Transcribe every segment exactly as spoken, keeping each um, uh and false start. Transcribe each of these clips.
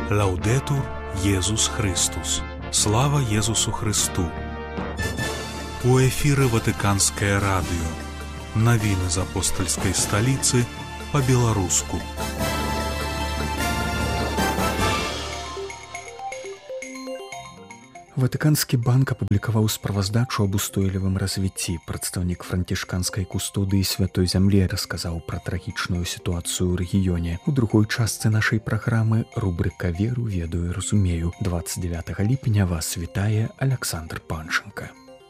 Лаўдэтур Езус Христус. Слава Езусу Христу. У эфіры Ватыканскае радыё. Навіны з апостальскай сталіцы па-беларуску. Ватыканскі банк апублікаваў справаздачу аб устойлівым развіцці. Прадстаўнік францішканскай кустодыі святой зямлі расказаў пра трагічную сітуацыю ў рэгіёне. У другой частцы нашай праграмы рубрыка «Веру, ведаю, разумею». двадцать девятого ліпеня вас вітае Александр Панченко.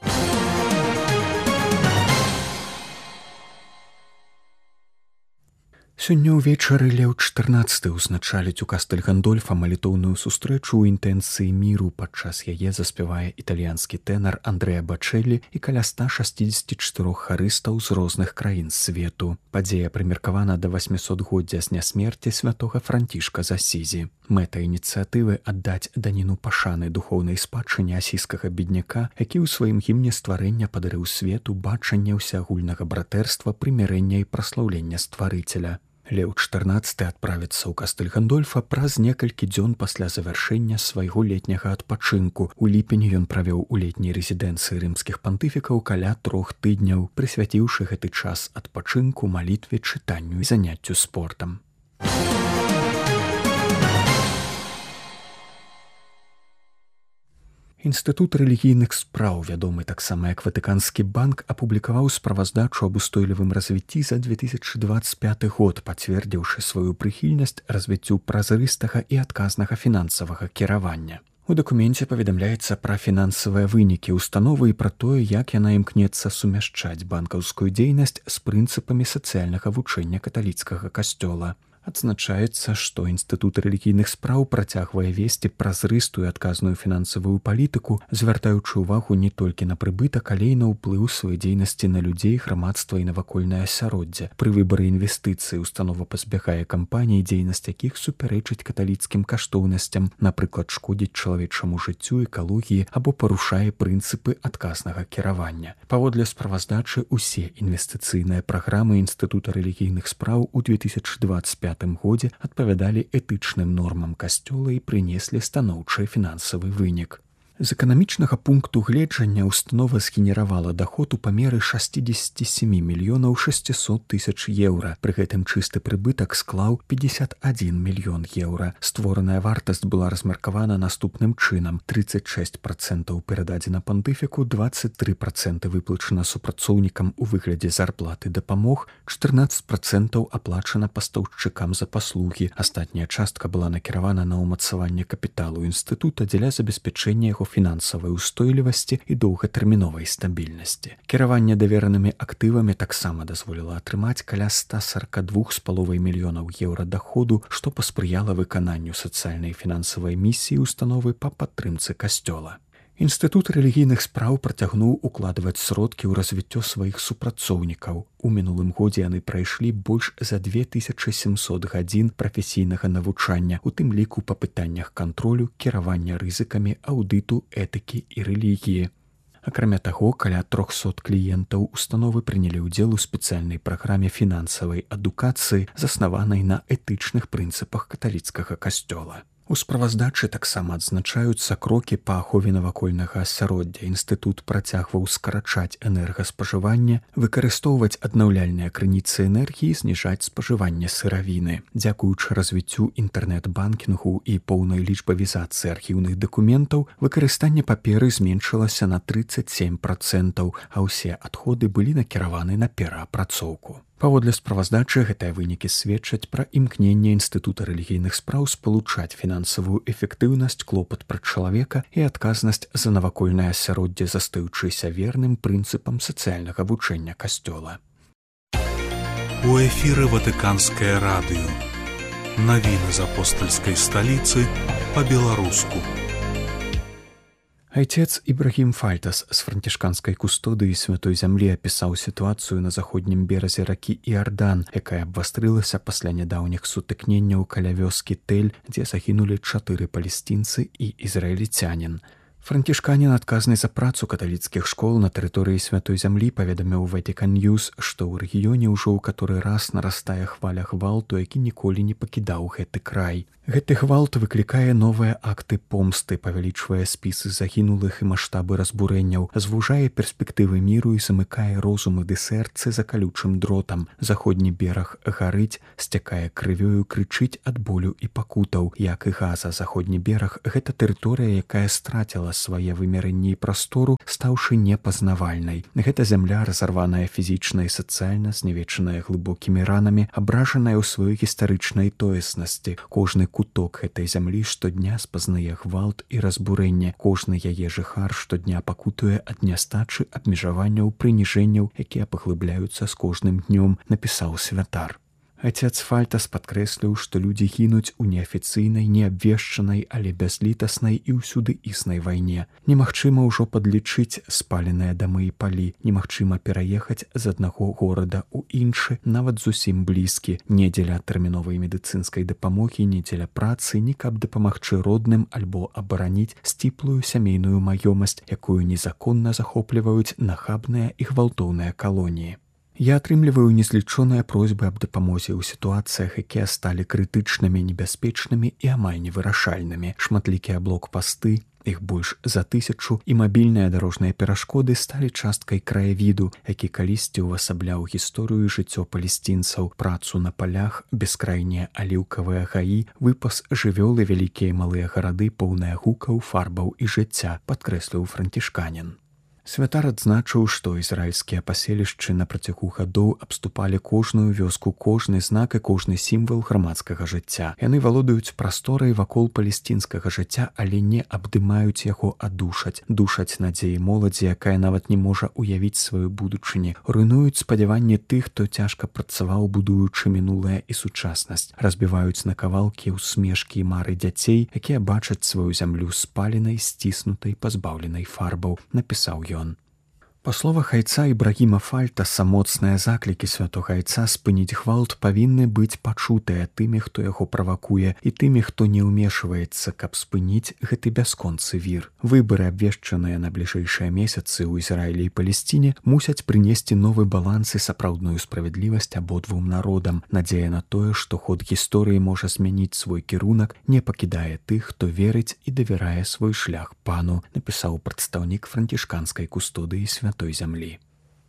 Сёння ўвечары Леў чатырнаццаты ўзначаліць у Кастэль-Гандольфа малітоўную сустрэчу ў інтэнцыі міру. Падчас яе заспявае італьянскі тэнар Андрэа Бачэлі і каля ста шасцідзесяці чатырох харыстаў з розных краін свету. Падзея прымеркавана да васьмісотгоддзя з дня смерці святога Францішка з Асізі. Мэта ініцыятывы аддаць даніну пашаны духоўнай спадчыне асійскага бедняка, які ў сваім гімне стварэння падарыў свету бачанне ўсеагульнага братэрства, прымірэння і праслаўлення стварыцеля. Леў чатырнаццаты адправіцца ў Кастэль-Гандольфа праз некалькі дзён пасля завяршэння свайго летняга адпачынку. У ліпені ён правёў у летняй рэзідэнцыі рымскіх пантыфікаў каля трох тыдняў, прысвяціўшы гэты час адпачынку, малітве, чытанню і заняццю спортам. Інстытут рэлігійных спраў, вядомы таксама як Ватыканскі банк, апублікаваў справаздачу аб устойлівым развіцці за две тысячи двадцать пятый год, пацвердзіўшы сваю прыхільнасць развіццю празрыстага і адказнага фінансавага кіравання. У дакуменце паведамляецца пра фінансавыя вынікі установы і пра тое, як яна імкнецца сумяшчаць банкаўскую дзейнасць з прынцыпамі сацыяльнага вучэння каталіцкага касцёла. Адзначаецца, што Інстытут рэлігійных спраў працягвае весці празрыстую адказную фінансавую палітыку, звяртаючы ўвагу не толькі на прыбытак, але і на ўплыў сваёй дзейнасці на людзей, грамадства і навакольнае асяроддзе. Пры выбары інвестыцый установа пазбягае кампаній, дзейнасць якіх супярэчыць каталіцкім каштоўнасцям, напрыклад, шкодзіць чалавечаму жыццю, экалогіі або парушае прынцыпы адказнага кіравання. Паводле справаздачы, усе інвестыцыйныя праграмы Інстытута рэлігійных спраў у две тысячи двадцать пятым годзе адпавядалі этычным нормам касцёла і прынеслі станоўчы фінансавы вынік. З эканамічнага пункту гледжання установа згенеравала даход у памеры шестьдесят семь мільёнаў шестьсот тысяч еўра. Пры гэтым чысты прыбытак склаў пятьдесят один мільён еўра. Створаная вартасць была размеркавана наступным чынам: тридцать шесть процентов перададзена пантыфіку, двадцать три процента выплачана супрацоўнікам у выглядзе зарплаты дапамог, чатырнаццаць процентов аплачана пастаўшчыкам за паслугі. Астатняя частка была накіравана на ўмацаванне капіталу інстытута дзеля забеспячэння яго фінансавай устойлівасці і доўгатэрміновай стабільнасці. Кіраванне даверанымі актывамі таксама дазволіла атрымаць каля ста сорок два з паловай мільёнаў еўра даходу, што паспрыяла выкананню сацыяльнай і фінансавай місіі установы па падтрымцы касцёла. Інстытут рэлігійных спраў працягнуў укладваць сродкі ў развіццё сваіх супрацоўнікаў. У мінулым годзе яны прайшлі больш за две тысячи семьсот гадзін прафесійнага навучання, у тым ліку па пытаннях кантролю, кіравання рызыкамі, аўдыту, этыкі і рэлігіі. Акрамя таго, каля трохсот кліентаў установы прынялі ўдзел у спецыяльнай праграме фінансавай адукацыі, заснаванай на этычных прынцыпах каталіцкага касцёла. У справаздачы таксама адзначаюцца крокі па ахове навакольнага асяроддзя. Інстытут працягваў скарачаць энергаспажыванне, выкарыстоўваць аднаўляльныя крыніцы энергіі, зніжаць спажыванне сыравіны. Дзякуючы развіццю інтэрнэт-банкінгу і поўнай лічбавізацыі архіўных дакументаў, выкарыстанне паперы зменшылася на тридцать семь процентов, а ўсе адходы былі накіраваны на пераапрацоўку. Паводле справаздачы, гэтыя вынікі сведчаць пра імкненне Інстытута рэлігійных спраў спалучаць фінансавую эфектыўнасць, клопат пра чалавека і адказнасць за навакольнае асяроддзе, застаючыся верным прынцыпам сацыяльнага вучэння касцёла. У эфіры Ватыканскае радыё. Навіны з апостальскай сталіцы па-беларуску. Айцец Ібрагім Фальтас з францішканскай кустодыі святой зямлі апісаў сітуацыю на заходнім беразе ракі Іардан, якая абвастрылася пасля нядаўніх сутыкненняў каля вёскі Тель, дзе загінулі чатыры палестынцы і ізраільцянін. Францішканін, адказны за працу каталіцкіх школ на тэрыторыі святой зямлі, паведаміў Vatican News, што ў рэгіёне ўжо ў каторы раз нарастае хваля гвалту, які ніколі не пакідаў гэты край. Гэты гвалт выклікае новыя акты помсты, павялічвае спісы загінулых і маштабы разбурэнняў, звужае перспектывы міру і замыкае розумы ды сэрцы за калючым дротам. Заходні бераг гарыць, сцякае крывёю, крычыць ад болю і пакутаў. Як і Газа, заходні бераг – гэта тэрыторыя, якая страціла свае вымярэнні і прастору, стаўшы непазнавальнай. Гэта зямля, разарваная фізічна і сацыяльна, знявечаная глыбокімі ранамі, абражаная ў сваёй гістарычнай тоеснасці. Кожны куток гэтай зямлі штодня спазнае гвалт і разбурэнне. Кожны яе жыхар штодня пакутуе ад нястачы, абмежаванняў, прыніжэнняў, якія паглыбляюцца з кожным днём, напісаў святар. Отец Фальтас падкрэсліў, што людзі гінуць у неафіцыйнай, неабвешчанай, але бязлітаснай і ўсюды існай вайне. Немагчыма ўжо падлічыць спаленыя дамы і палі, немагчыма пераехаць з аднаго горада ў іншы, нават зусім блізкі, не дзеля тэрміновай медыцынскай дапамогі, не дзеля працы, ні каб дапамагчы родным альбо абараніць сціплую сямейную маёмасць, якую незаконна захопліваюць нахабныя і гвалтоўныя калоніі. Я атрымліваю незлічоныя просьбы аб дапамозе ў сітуацыях, якія сталі крытычнымі, небяспечнымі і амаль невырашальнымі. Шматлікія блокпасты, іх больш за тысячу, і мабільныя дарожныя перашкоды сталі часткай краявіду, які калісьці ўвасабляў гісторыю і жыццё палесцінцаў, працу на палях, бескрайнія аліўкавыя гаі, выпас жывёл і вялікія і малыя гарады, поўныя гукаў, фарбаў і жыцця, падкрэсліў францішканін. Святар адзначыў, што ізраільскія паселішчы на працягу гадоў абступалі кожную вёску, кожны знак і кожны сімвал грамадскага жыцця. Яны валодаюць прасторай вакол палесцінскага жыцця, але не абдымаюць яго, а душаць. Душаць надзеі моладзі, якая нават не можа ўявіць сваю будучыню. Руйнуюць спадзяванні тых, хто цяжка працаваў, будуючы мінулае і сучаснасць. Разбіваюць на кавалкі усмешкі і мары дзяцей, якія бачаць сваю зямлю спаленай, сціснутай, пазбаўленай фарбаў, напісаў ён. Па словах айца Ібрагіма Фальтаса, моцныя заклікі святога айца спыніць гвалт павінны быць пачутыя тымі, хто яго правакуе, і тымі, хто не ўмешваецца, каб спыніць гэты бясконцы вір. Выбары, абвешчаныя на бліжэйшыя месяцы ў Ізраілі і Палесціне, мусяць прынесці новы баланс і сапраўдную справядлівасць абодвум народам. Надзея на тое, што ход гісторыі можа змяніць свой кірунак, не пакідае тых, хто верыць і давярае свой шлях пану, напісаў прадстаўнік францішканскай кустодыі святога той зямлі.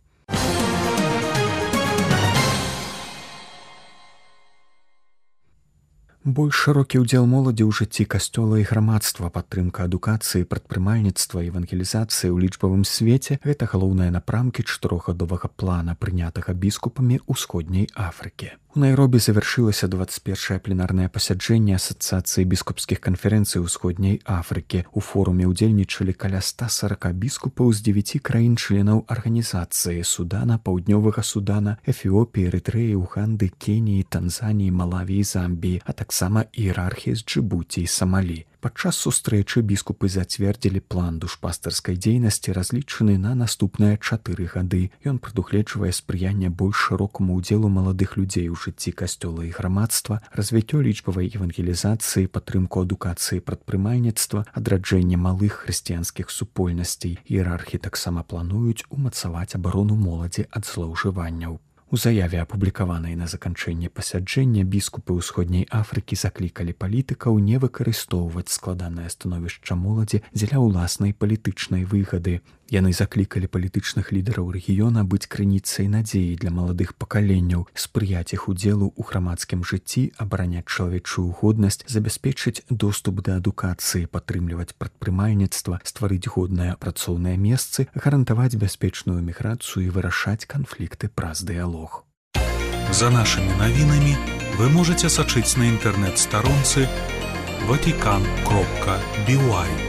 Больш шырокі ўдзел моладзі ў жыцці касцёла і грамадства, падтрымка адукацыі, прадпрымальніцтва і евангелізацыі ў лічбавым свеце – гэта галоўныя напрамкі чатырохгадовага плана, прынятага біскупамі ўсходняй Афрыкі. У Найробі завяршылася дваццаць першае пленарнае пасяджэнне Асацыяцыі біскупскіх канферэнцый ўсходняй Афрыкі. У форуме ўдзельнічалі каля ста сорок біскупаў з дзевяці краін-членаў арганізацыі – Судана, Паўднёвага Судана, Эфіопіі, Эрытрэі, Уганды, Кеніі, Танзаніі, Малаві і Замбіі, а таксама іерархіі з Джыбуці і Самалі. Падчас сустрэчы біскупы зацвердзілі план душпастарскай дзейнасці, разлічаны на наступныя чатыры гады. Ён прадугледжвае спрыянне больш шырокаму ўдзелу маладых людзей у жыцці касцёла і грамадства, развіццё лічбавай евангелізацыі, падтрымку адукацыі, прадпрымальніцтва, адраджэнне малых хрысціянскіх супольнасцей. Іерархі таксама плануюць умацаваць абарону моладзі ад злоўжыванняў. У заяве, апублікаванай на заканчэнне пасяджэння, біскупы ўсходняй Афрыкі заклікалі палітыкаў не выкарыстоўваць складанае становішча моладзі дзеля ўласнай палітычнай выгады. Яны заклікалі палітычных лідараў рэгіёна быць крыніцай надзеі для маладых пакаленняў, спрыяць іх удзелу ў грамадскім жыцці, абараняць чалавечую годнасць, забяспечыць доступ да адукацыі, падтрымліваць прадпрымальніцтва, стварыць годныя працоўныя месцы, гарантаваць бяспечную міграцыю і вырашаць канфлікты праз дыялог. За нашими новинами вы можете сачыць на інтэрнэт-старонцы ватикан кропка би уай.